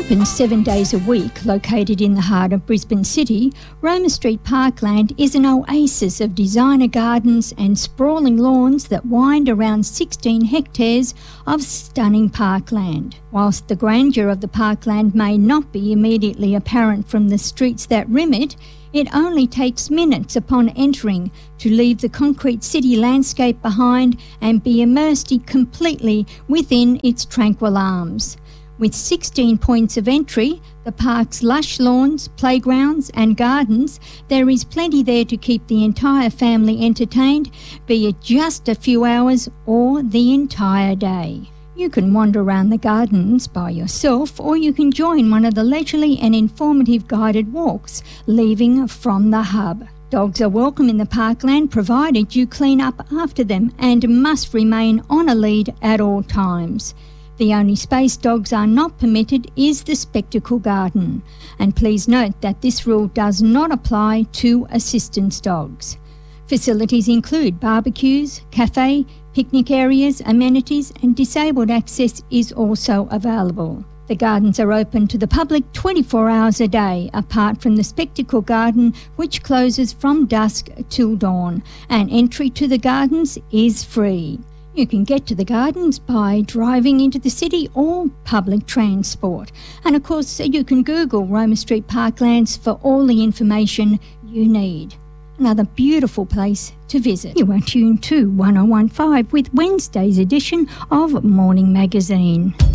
Open 7 days a week, located in the heart of Brisbane City, Roma Street Parkland is an oasis of designer gardens and sprawling lawns that wind around 16 hectares of stunning parkland. Whilst the grandeur of the parkland may not be immediately apparent from the streets that rim it, it only takes minutes upon entering to leave the concrete city landscape behind and be immersed completely within its tranquil arms. With 16 points of entry, the park's lush lawns, playgrounds and gardens, there is plenty there to keep the entire family entertained, be it just a few hours or the entire day. You can wander around the gardens by yourself, or you can join one of the leisurely and informative guided walks leaving from the hub. Dogs are welcome in the parkland provided you clean up after them and must remain on a lead at all times. The only space dogs are not permitted is the Spectacle Garden, and please note that this rule does not apply to assistance dogs. Facilities include barbecues, cafe, picnic areas, amenities, and disabled access is also available. The gardens are open to the public 24 hours a day, apart from the Spectacle Garden, which closes from dusk till dawn, and entry to the gardens is free. You can get to the gardens by driving into the city or public transport. And of course, you can Google Roma Street Parklands for all the information you need. Another beautiful place to visit. You are tuned to 1015 with Wednesday's edition of Morning Magazine.